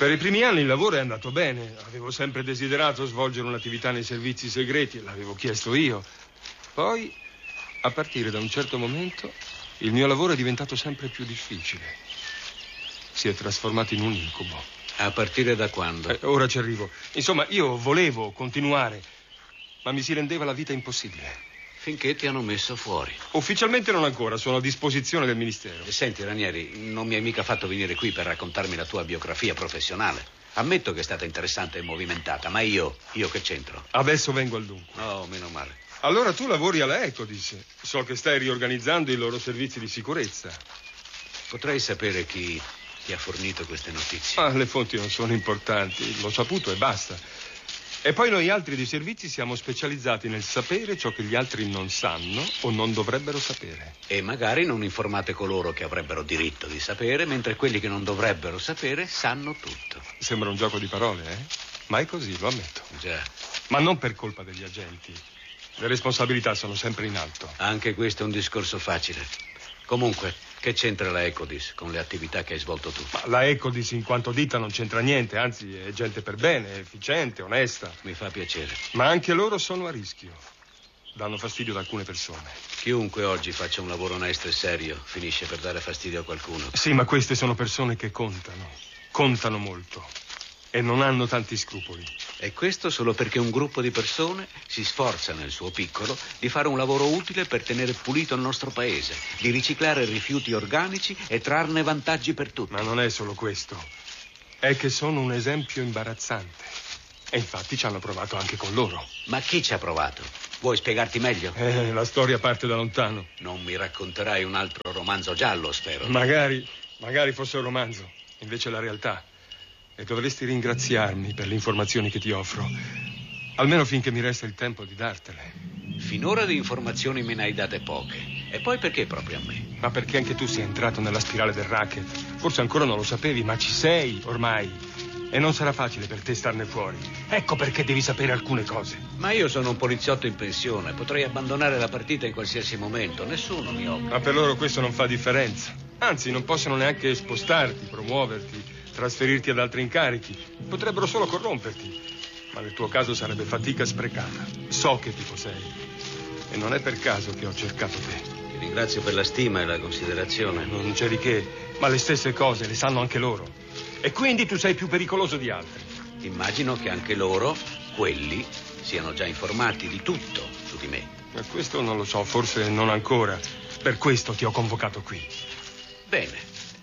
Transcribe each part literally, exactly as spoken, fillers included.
Per i primi anni il lavoro è andato bene. Avevo sempre desiderato svolgere un'attività nei servizi segreti e l'avevo chiesto io. Poi, a partire da un certo momento, il mio lavoro è diventato sempre più difficile. Si è trasformato in un incubo. A partire da quando? Eh, ora ci arrivo. Insomma, io volevo continuare, ma mi si rendeva la vita impossibile. Finché ti hanno messo fuori. Ufficialmente non ancora, sono a disposizione del ministero. Senti, Ranieri, non mi hai mica fatto venire qui per raccontarmi la tua biografia professionale. Ammetto che è stata interessante e movimentata, ma io, io che c'entro? Adesso vengo al dunque. Oh, meno male. Allora tu lavori alla Ecodis. So che stai riorganizzando i loro servizi di sicurezza. Potrei sapere chi ti ha fornito queste notizie? Ah, le fonti non sono importanti, l'ho saputo e basta. E poi noi altri dei servizi siamo specializzati nel sapere ciò che gli altri non sanno o non dovrebbero sapere. E magari non informate coloro che avrebbero diritto di sapere, mentre quelli che non dovrebbero sapere sanno tutto. Sembra un gioco di parole, eh? Ma è così, lo ammetto. Già. Ma non per colpa degli agenti. Le responsabilità sono sempre in alto. Anche questo è un discorso facile. Comunque, che c'entra la Ecodis con le attività che hai svolto tu? Ma la Ecodis in quanto ditta non c'entra niente, anzi è gente per bene, efficiente, onesta. Mi fa piacere. Ma anche loro sono a rischio. Danno fastidio ad alcune persone. Chiunque oggi faccia un lavoro onesto e serio finisce per dare fastidio a qualcuno. Sì, ma queste sono persone che contano. Contano molto. E non hanno tanti scrupoli. E questo solo perché un gruppo di persone si sforza nel suo piccolo di fare un lavoro utile per tenere pulito il nostro paese, di riciclare rifiuti organici e trarne vantaggi per tutti. Ma non è solo questo. È che sono un esempio imbarazzante. E infatti ci hanno provato anche con loro. Ma chi ci ha provato? Vuoi spiegarti meglio? Eh, la storia parte da lontano. Non mi racconterai un altro romanzo giallo, spero. Magari, magari fosse un romanzo. Invece è la realtà. E dovresti ringraziarmi per le informazioni che ti offro. Almeno finché mi resta il tempo di dartele. Finora di informazioni me ne hai date poche. E poi perché proprio a me? Ma perché anche tu sei entrato nella spirale del racket. Forse ancora non lo sapevi, ma ci sei ormai. E non sarà facile per te starne fuori. Ecco perché devi sapere alcune cose. Ma io sono un poliziotto in pensione. Potrei abbandonare la partita in qualsiasi momento. Nessuno mi obbliga. Ma per loro questo non fa differenza. Anzi, non possono neanche spostarti, promuoverti, trasferirti ad altri incarichi. Potrebbero solo corromperti. Ma nel tuo caso sarebbe fatica sprecata. So che tipo sei. E non è per caso che ho cercato te. Ti ringrazio per la stima e la considerazione. Non c'è di che, ma le stesse cose le sanno anche loro. E quindi tu sei più pericoloso di altri. Immagino che anche loro, quelli, siano già informati di tutto su di me. Ma questo non lo so, forse non ancora. Per questo ti ho convocato qui. Bene.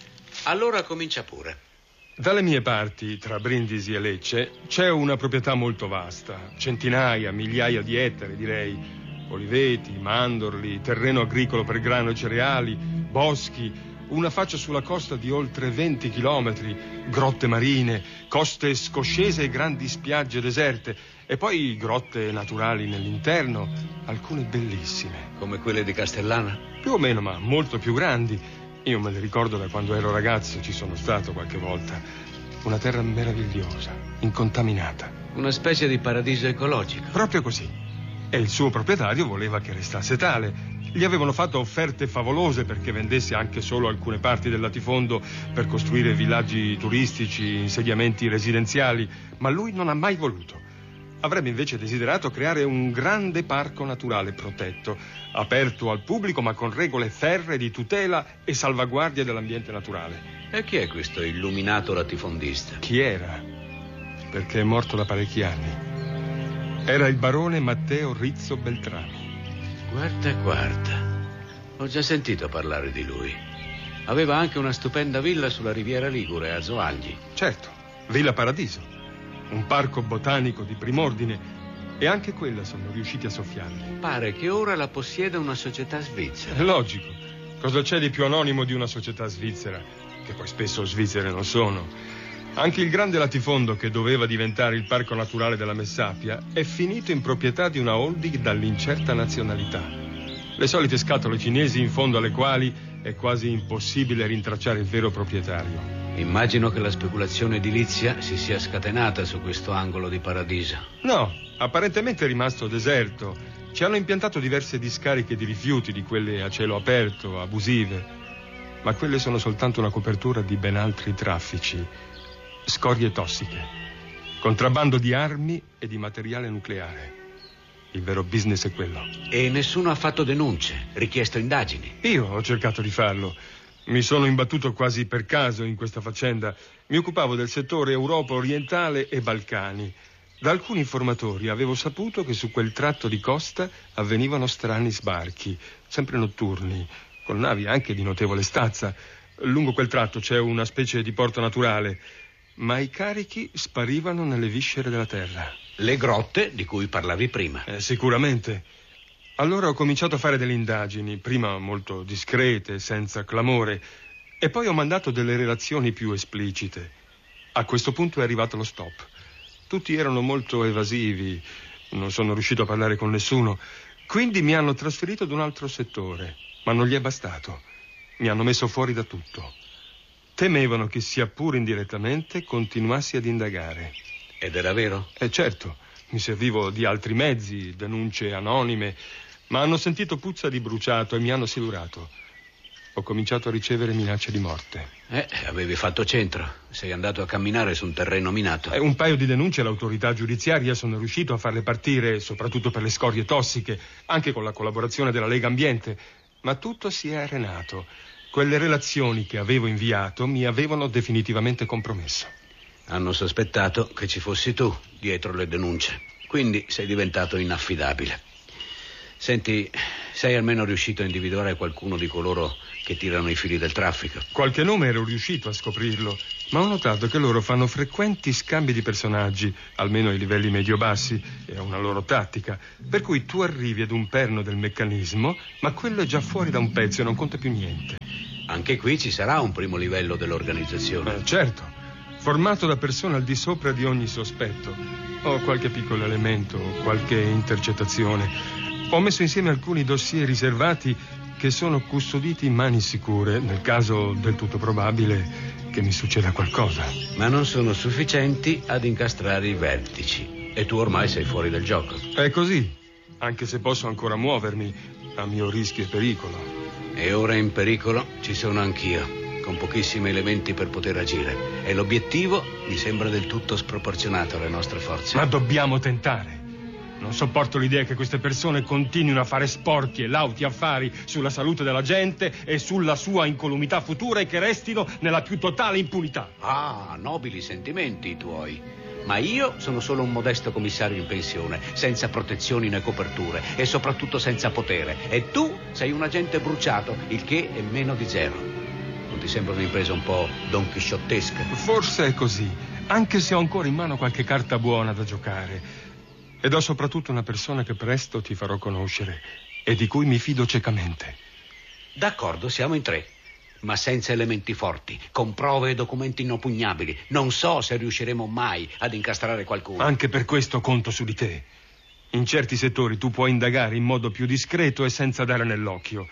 Allora comincia pure. Dalle mie parti, tra Brindisi e Lecce, c'è una proprietà molto vasta. Centinaia, migliaia di ettari, direi. Oliveti, mandorli, terreno agricolo per grano e cereali, boschi, una faccia sulla costa di oltre venti chilometri, grotte marine, coste scoscese e grandi spiagge deserte, e poi grotte naturali nell'interno, alcune bellissime. Come quelle di Castellana? Più o meno, ma molto più grandi. Io me le ricordo da quando ero ragazzo, ci sono stato qualche volta. Una terra meravigliosa, incontaminata. Una specie di paradiso ecologico. Proprio così. E il suo proprietario voleva che restasse tale. Gli avevano fatto offerte favolose perché vendesse anche solo alcune parti del latifondo per costruire villaggi turistici, insediamenti residenziali, ma lui non ha mai voluto. Avrebbe invece desiderato creare un grande parco naturale protetto, aperto al pubblico ma con regole ferree di tutela e salvaguardia dell'ambiente naturale. E chi è questo illuminato latifondista? Chi era? Perché è morto da parecchi anni. Era il barone Matteo Rizzo Beltrami. Guarda, guarda. Ho già sentito parlare di lui. Aveva anche una stupenda villa sulla riviera Ligure, a Zoagli. Certo, Villa Paradiso. Un parco botanico di prim'ordine. E anche quella sono riusciti a soffiargli. Pare che ora la possieda una società svizzera. È logico. Cosa c'è di più anonimo di una società svizzera? Che poi spesso svizzere non sono. Anche il grande latifondo che doveva diventare il parco naturale della Messapia è finito in proprietà di una holding dall'incerta nazionalità. Le solite scatole cinesi in fondo alle quali è quasi impossibile rintracciare il vero proprietario. Immagino che la speculazione edilizia si sia scatenata su questo angolo di paradiso. No, apparentemente è rimasto deserto. Ci hanno impiantato diverse discariche di rifiuti, di quelle a cielo aperto, abusive. Ma quelle sono soltanto una copertura di ben altri traffici. Scorie tossiche, contrabbando di armi e di materiale nucleare. Il vero business è quello. E nessuno ha fatto denunce, richiesto indagini? Io ho cercato di farlo. Mi sono imbattuto quasi per caso in questa faccenda. Mi occupavo del settore Europa orientale e Balcani. Da alcuni informatori avevo saputo che su quel tratto di costa avvenivano strani sbarchi, sempre notturni, con navi anche di notevole stazza. Lungo quel tratto c'è una specie di porto naturale, ma i carichi sparivano nelle viscere della terra. Le grotte di cui parlavi prima. Eh, sicuramente. Allora ho cominciato a fare delle indagini, prima molto discrete, senza clamore, e poi ho mandato delle relazioni più esplicite. A questo punto è arrivato lo stop. Tutti erano molto evasivi, non sono riuscito a parlare con nessuno, quindi mi hanno trasferito ad un altro settore, ma non gli è bastato. Mi hanno messo fuori da tutto. Temevano che, sia pure indirettamente, continuassi ad indagare. Ed era vero? Eh certo, mi servivo di altri mezzi, denunce anonime, ma hanno sentito puzza di bruciato e mi hanno silurato. Ho cominciato a ricevere minacce di morte. Eh, avevi fatto centro. Sei andato a camminare su un terreno minato. Eh, un paio di denunce all'autorità giudiziaria sono riuscito a farle partire, soprattutto per le scorie tossiche, anche con la collaborazione della Lega Ambiente. Ma tutto si è arenato. Quelle relazioni che avevo inviato mi avevano definitivamente compromesso. Hanno sospettato che ci fossi tu dietro le denunce. Quindi sei diventato inaffidabile. Senti, sei almeno riuscito a individuare qualcuno di coloro che tirano i fili del traffico? Qualche nome ero riuscito a scoprirlo, ma ho notato che loro fanno frequenti scambi di personaggi, almeno ai livelli medio-bassi, è una loro tattica, per cui tu arrivi ad un perno del meccanismo, ma quello è già fuori da un pezzo e non conta più niente. Anche qui ci sarà un primo livello dell'organizzazione. Eh, certo, formato da persone al di sopra di ogni sospetto. Ho qualche piccolo elemento, qualche intercettazione. Ho messo insieme alcuni dossier riservati che sono custoditi in mani sicure, nel caso del tutto probabile che mi succeda qualcosa. Ma non sono sufficienti ad incastrare i vertici. E tu ormai sei fuori dal gioco. È così, anche se posso ancora muovermi, a mio rischio e pericolo. E ora in pericolo ci sono anch'io, con pochissimi elementi per poter agire. E l'obiettivo mi sembra del tutto sproporzionato alle nostre forze. Ma dobbiamo tentare. Non sopporto l'idea che queste persone continuino a fare sporchi e lauti affari sulla salute della gente e sulla sua incolumità futura e che restino nella più totale impunità. Ah, nobili sentimenti i tuoi. Ma io sono solo un modesto commissario in pensione, senza protezioni né coperture e soprattutto senza potere. E tu sei un agente bruciato, il che è meno di zero. Non ti sembra un'impresa un po' donchisciottesca? Forse è così, anche se ho ancora in mano qualche carta buona da giocare. Ed ho soprattutto una persona che presto ti farò conoscere e di cui mi fido ciecamente. D'accordo, siamo in tre, ma senza elementi forti, con prove e documenti inoppugnabili. Non so se riusciremo mai ad incastrare qualcuno. Anche per questo conto su di te. In certi settori tu puoi indagare in modo più discreto e senza dare nell'occhio.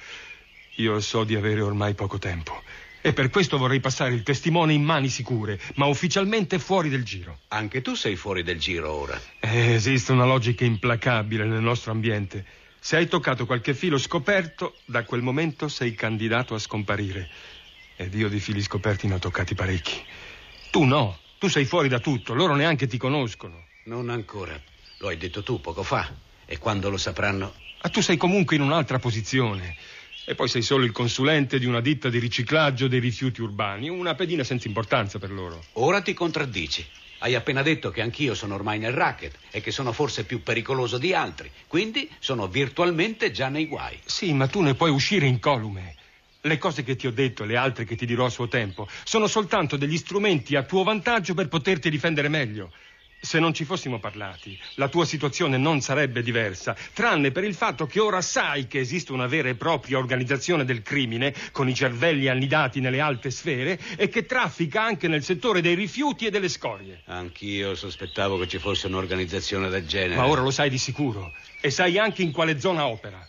Io so di avere ormai poco tempo. E per questo vorrei passare il testimone in mani sicure, ma ufficialmente fuori del giro. Anche tu sei fuori del giro ora. Eh, esiste una logica implacabile nel nostro ambiente. Se hai toccato qualche filo scoperto, da quel momento sei candidato a scomparire. Ed io di fili scoperti ne ho toccati parecchi. Tu no, tu sei fuori da tutto, loro neanche ti conoscono. Non ancora, lo hai detto tu poco fa. E quando lo sapranno? Ma tu sei comunque in un'altra posizione. E poi sei solo il consulente di una ditta di riciclaggio dei rifiuti urbani, una pedina senza importanza per loro. Ora ti contraddici. Hai appena detto che anch'io sono ormai nel racket e che sono forse più pericoloso di altri. Quindi sono virtualmente già nei guai. Sì, ma tu ne puoi uscire incolume. Le cose che ti ho detto e le altre che ti dirò a suo tempo sono soltanto degli strumenti a tuo vantaggio per poterti difendere meglio. Se non ci fossimo parlati, la tua situazione non sarebbe diversa, tranne per il fatto che ora sai che esiste una vera e propria organizzazione del crimine, con i cervelli annidati nelle alte sfere, e che traffica anche nel settore dei rifiuti e delle scorie. Anch'io sospettavo che ci fosse un'organizzazione del genere. Ma ora lo sai di sicuro, e sai anche in quale zona opera.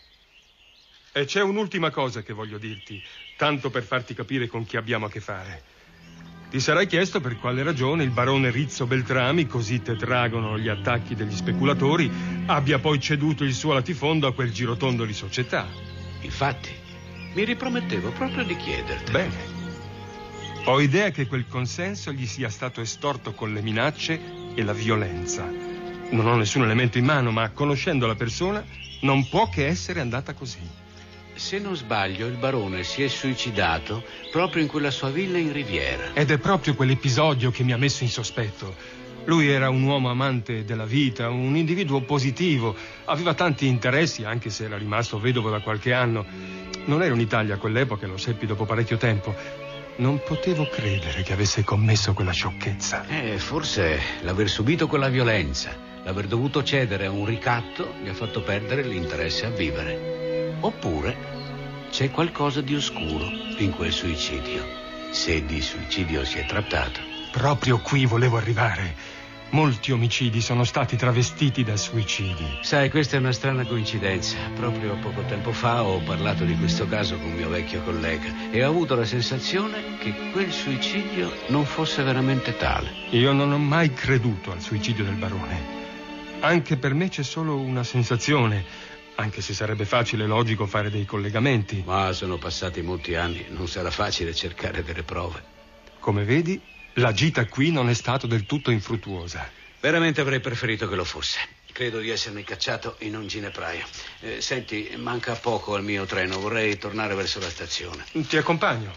E c'è un'ultima cosa che voglio dirti, tanto per farti capire con chi abbiamo a che fare. Ti sarai chiesto per quale ragione il barone Rizzo Beltrami, così tetragono gli attacchi degli speculatori, abbia poi ceduto il suo latifondo a quel girotondo di società. Infatti, mi ripromettevo proprio di chiederti. Bene. Ho idea che quel consenso gli sia stato estorto con le minacce e la violenza. Non ho nessun elemento in mano, ma conoscendo la persona non può che essere andata così. Se non sbaglio, il barone si è suicidato proprio in quella sua villa in Riviera. Ed è proprio quell'episodio che mi ha messo in sospetto. Lui era un uomo amante della vita, un individuo positivo, aveva tanti interessi, anche se era rimasto vedovo da qualche anno. Non ero in Italia a quell'epoca, lo seppi dopo parecchio tempo. Non potevo credere che avesse commesso quella sciocchezza. Eh, forse l'aver subito quella violenza, l'aver dovuto cedere a un ricatto, gli ha fatto perdere l'interesse a vivere. Oppure c'è qualcosa di oscuro in quel suicidio, se di suicidio si è trattato. Proprio qui volevo arrivare. Molti omicidi sono stati travestiti da suicidi. Sai, questa è una strana coincidenza. Proprio poco tempo fa ho parlato di questo caso con un mio vecchio collega e ho avuto la sensazione che quel suicidio non fosse veramente tale. Io non ho mai creduto al suicidio del barone. Anche per me c'è solo una sensazione, anche se sarebbe facile e logico fare dei collegamenti. Ma sono passati molti anni, non sarà facile cercare delle prove. Come vedi, la gita qui non è stata del tutto infruttuosa. Veramente avrei preferito che lo fosse. Credo di essermi cacciato in un ginepraio. Eh, senti, manca poco al mio treno. Vorrei tornare verso la stazione. Ti accompagno.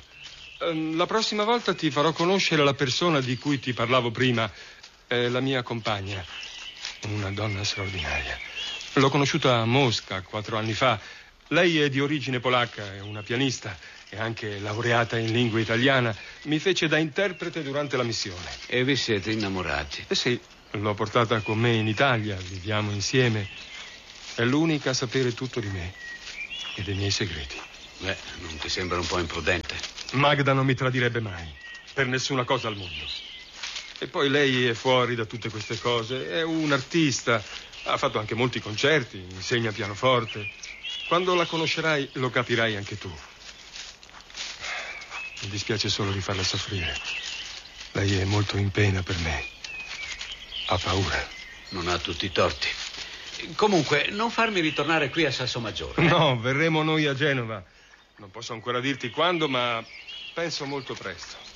La prossima volta ti farò conoscere la persona di cui ti parlavo prima. È la mia compagna. Una donna straordinaria. L'ho conosciuta a Mosca quattro anni fa. Lei è di origine polacca, è una pianista e anche laureata in lingua italiana. Mi fece da interprete durante la missione. E vi siete innamorati? Eh sì, l'ho portata con me in Italia, viviamo insieme. È l'unica a sapere tutto di me e dei miei segreti. Beh, non ti sembra un po' imprudente? Magda non mi tradirebbe mai, per nessuna cosa al mondo. E poi lei è fuori da tutte queste cose, è un artista, ha fatto anche molti concerti, insegna pianoforte. Quando la conoscerai lo capirai anche tu. Mi dispiace solo di farla soffrire. Lei è molto in pena per me. Ha paura. Non ha tutti i torti. Comunque, non farmi ritornare qui a Salsomaggiore. Eh? No, verremo noi a Genova. Non posso ancora dirti quando, ma penso molto presto.